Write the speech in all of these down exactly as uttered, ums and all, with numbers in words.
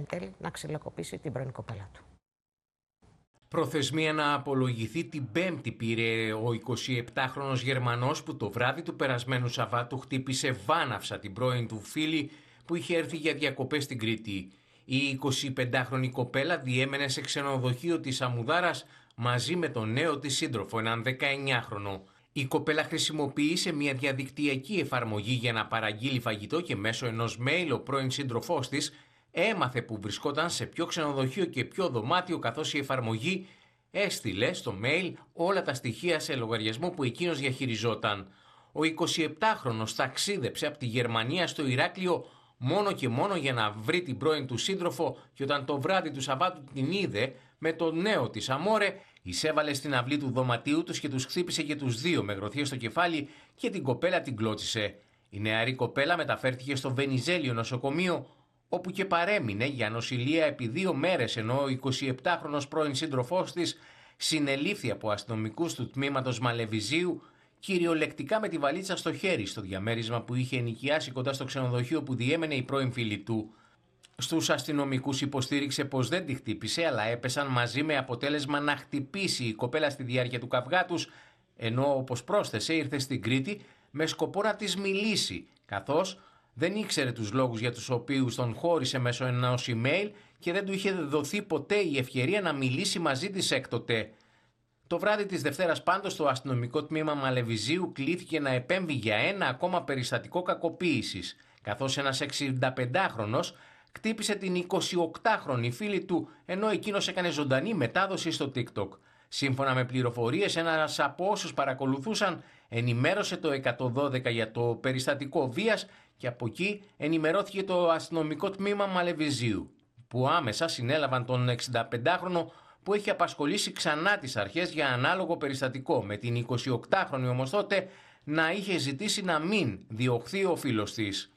εν τέλει να ξυλοκοπήσει την πρώην κοπέλα του. Προθεσμία να απολογηθεί την Πέμπτη πήρε ο εικοσιεπτάχρονος Γερμανός που το βράδυ του περασμένου Σαββάτου χτύπησε βάναυσα την πρώην του φίλη που είχε έρθει για διακοπές στην Κρήτη. Η εικοσιπεντάχρονη κοπέλα διέμενε σε ξενοδοχείο της Αμμουδάρας μαζί με τον νέο της σύντροφο, έναν δεκαεννιάχρονο. Η κοπέλα χρησιμοποίησε μια διαδικτυακή εφαρμογή για να παραγγείλει φαγητό και μέσω ενός mail ο πρώην σύντροφός της έμαθε που βρισκόταν σε ποιο ξενοδοχείο και ποιο δωμάτιο, καθώς η εφαρμογή έστειλε στο mail όλα τα στοιχεία σε λογαριασμό που εκείνος διαχειριζόταν. Ο εικοσιεπτάχρονος ταξίδεψε από τη Γερμανία στο Ηράκλειο μόνο και μόνο για να βρει την πρώην του σύντροφο και όταν το βράδυ του Σαββάτου την είδε με το νέο της αμόρε, εισέβαλε στην αυλή του δωματίου τους και τους χτύπησε και τους δύο με γροθιές στο κεφάλι και την κοπέλα την κλώτσισε. Η νεαρή κοπέλα μεταφέρθηκε στο Βενιζέλιο νοσοκομείο, όπου και παρέμεινε για νοσηλεία επί δύο μέρες, ενώ ο εικοσιεπτάχρονος πρώην σύντροφός της συνελήφθη από αστυνομικούς του τμήματος Μαλεβιζίου, κυριολεκτικά με τη βαλίτσα στο χέρι, στο διαμέρισμα που είχε ενοικιάσει κοντά στο ξενοδοχείο που διέμενε η πρώην φίλη του. Στους αστυνομικούς υποστήριξε πως δεν τη χτύπησε, αλλά έπεσαν μαζί με αποτέλεσμα να χτυπήσει η κοπέλα στη διάρκεια του καυγά τους, ενώ όπως πρόσθεσε ήρθε στην Κρήτη με σκοπό να της μιλήσει, καθώς δεν ήξερε τους λόγους για τους οποίους τον χώρισε μέσω ενός email και δεν του είχε δοθεί ποτέ η ευκαιρία να μιλήσει μαζί της έκτοτε. Το βράδυ της Δευτέρας πάντως το αστυνομικό τμήμα Μαλεβιζίου κλήθηκε να επέμβει για ένα ακόμα περιστατικό κακοποίησης, καθώς ένας εξηνταπεντάχρονος χτύπησε την εικοσιοκτάχρονη φίλη του, ενώ εκείνος έκανε ζωντανή μετάδοση στο TikTok. Σύμφωνα με πληροφορίες, ένας από όσους παρακολουθούσαν ενημέρωσε το εκατόν δώδεκα για το περιστατικό βίας και από εκεί ενημερώθηκε το αστυνομικό τμήμα Μαλεβιζίου, που άμεσα συνέλαβαν τον εξηνταπεντάχρονο που έχει απασχολήσει ξανά τις αρχές για ανάλογο περιστατικό, με την εικοσιοκτάχρονη όμως τότε να είχε ζητήσει να μην διωχθεί ο φίλος της.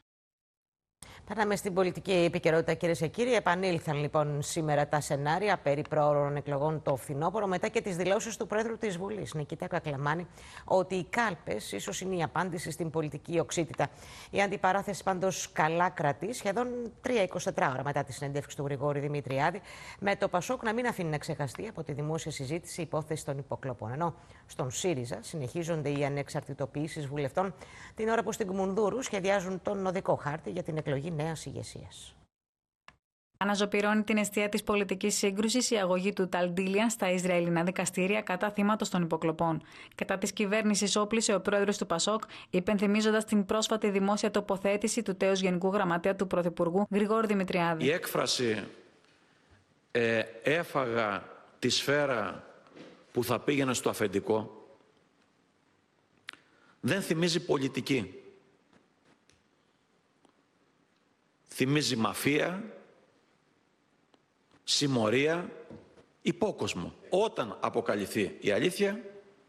Περνάμε στην πολιτική επικαιρότητα, κυρίες και κύριοι. Επανήλθαν λοιπόν σήμερα τα σενάρια περί προώρων εκλογών το φθινόπωρο, μετά και τις δηλώσεις του Πρόεδρου της Βουλής, Νικήτα Κακλαμάνη, ότι οι κάλπες ίσως είναι η απάντηση στην πολιτική οξύτητα. Η αντιπαράθεση πάντως καλά κρατεί, σχεδόν τρία εικοσιτέσσερις ώρα μετά τη συνέντευξη του Γρηγόρη Δημητριάδη, με το Πασόκ να μην αφήνει να ξεχαστεί από τη δημόσια συζήτηση η υπόθεση των υποκλοπών. Ενώ στον ΣΥΡΙΖΑ συνεχίζονται οι ανεξαρτητοποιήσεις βουλευτών, την ώρα που στην Κουμουνδούρου σχεδιάζουν τον οδικό χάρτη για την εκλογή νέας ηγεσίας. Αναζωπυρώνει την αιστεία της πολιτικής σύγκρουσης η αγωγή του Tal Dilian στα Ισραηλινά δικαστήρια κατά θύματος των υποκλοπών. Κατά της κυβέρνησης όπλησε ο πρόεδρος του Πασόκ, υπενθυμίζοντας την πρόσφατη δημόσια τοποθέτηση του τέως Γενικού Γραμματέα του Πρωθυπουργού Γρηγόρη Δημητριάδη. Η έκφραση ε, «έφαγα τη σφαίρα που θα πήγαινε στο αφεντικό» δεν θυμίζει πολιτική. Θυμίζει μαφία, συμμορία, υπόκοσμο. Όταν αποκαλυφθεί η αλήθεια,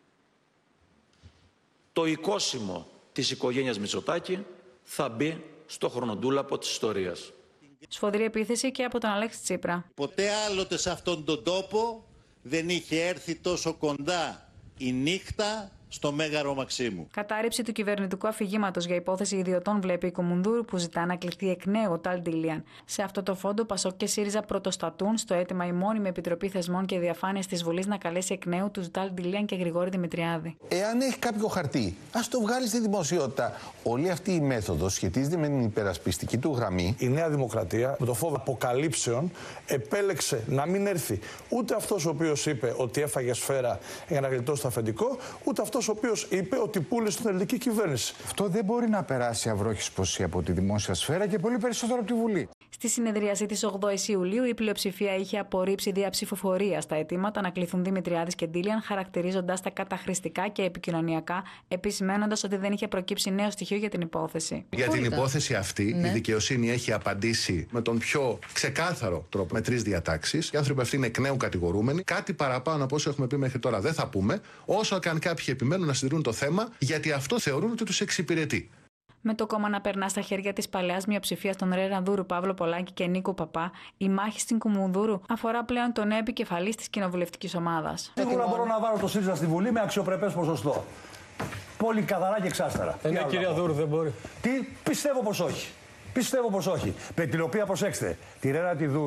το οικόσιμο της οικογένειας Μητσοτάκη θα μπει στο χρονοτούλαπο της ιστορίας. Σφοδρή επίθεση και από τον Αλέξη Τσίπρα. Ποτέ άλλοτε σε αυτόν τον τόπο δεν είχε έρθει τόσο κοντά η νύχτα στο Μέγαρο Μαξίμου. Κατάρριψη του κυβερνητικού αφηγήματος για υπόθεση ιδιωτών βλέπει η Κουμουνδούρου, που ζητά να κληθεί εκ νέου ο Tal Dilian. Σε αυτό το φόντο, Πασόκ και ΣΥΡΙΖΑ πρωτοστατούν στο αίτημα η μόνιμη Επιτροπή Θεσμών και Διαφάνειας της Βουλής να καλέσει εκ νέου τους Tal Dilian και Γρηγόρη Δημητριάδη. Εάν έχει κάποιο χαρτί, ας το βγάλει στη δημοσιότητα. Όλη αυτή η μέθοδος σχετίζεται με την υπερασπιστική του γραμμή. Η Νέα Δημοκρατία, με το φόβο αποκαλύψεων, επέλεξε να μην έρθει ούτε αυτός ο οποίος είπε ότι έφαγε σφαίρα για να γλιτώσει το αφεντικό, ούτε αυτός ο οποίος είπε ότι πούλησε την ελληνική κυβέρνηση. Αυτό δεν μπορεί να περάσει αυρόχισπος από τη δημόσια σφαίρα και πολύ περισσότερο από τη Βουλή. Στη συνεδρίαση της ογδόης Ιουλίου, η πλειοψηφία είχε απορρίψει δια ψηφοφορία στα αιτήματα να κληθούν Δημητριάδης και Ντίλιαν, χαρακτηρίζοντας τα καταχρηστικά και επικοινωνιακά, επισημαίνοντας ότι δεν είχε προκύψει νέο στοιχείο για την υπόθεση. Για την υπόθεση αυτή, ναι, η δικαιοσύνη έχει απαντήσει με τον πιο ξεκάθαρο τρόπο, με τρεις διατάξεις. Οι άνθρωποι αυτοί είναι εκ νέου κατηγορούμενοι. Κάτι παραπάνω από όσο έχουμε πει μέχρι τώρα δεν θα πούμε, όσο και αν κάποιοι επιμένουν να συντηρούν το θέμα, γιατί αυτό θεωρούν ότι τους εξυπηρετεί. Με το κόμμα να περνά στα χέρια της παλαιάς μειοψηφίας των Ρερανδούρου, Παύλο Πολάκη και Νίκου Παπά, η μάχη στην Κουμουνδούρου αφορά πλέον τον νέο επικεφαλής της κοινοβουλευτικής ομάδας. Σίγουρα μπορώ να βάλω το ΣΥΡΙΖΑ στη Βουλή με αξιοπρεπές ποσοστό. Πολύ καθαρά και εξάστερα. Ε, ναι, κυρία Δούρου, δεν μπορεί. Τι, πιστεύω πως όχι. Πιστεύω πως όχι. Με την οποία, προσέξτε, τη Ρέρα τη Δούρου.